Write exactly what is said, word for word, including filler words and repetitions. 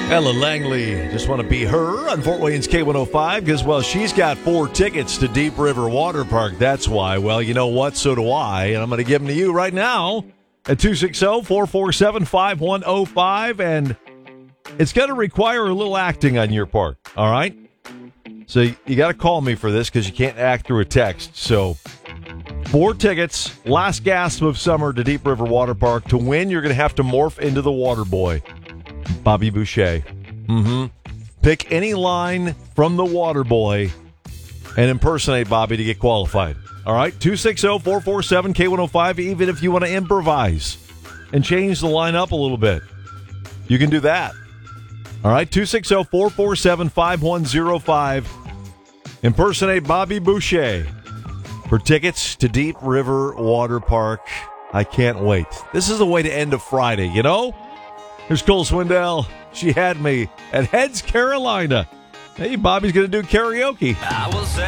Ella Langley, just want to be her on Fort Wayne's K one oh five because, well, she's got four tickets to Deep River Water Park. That's why. Well, you know what? So do I. And I'm going to give them to you right now at two six zero, four four seven, five one zero five. And it's going to require a little acting on your part. All right? So you got to call me for this because you can't act through a text. So four tickets, last gasp of summer to Deep River Water Park. To win, you're going to have to morph into the water boy. Bobby Boucher. Mm-hmm. Pick any line from the water boy and impersonate Bobby to get qualified. All right? two six zero, four four seven, K one oh five, even if you want to improvise and change the line up a little bit. You can do that. All right? two six zero, four four seven, five one zero five. Impersonate Bobby Boucher for tickets to Deep River Water Park. I can't wait. This is a way to end a Friday, you know? Here's Cole Swindell. She had me at Heads, Carolina. Hey, Bobby's going to do karaoke. I was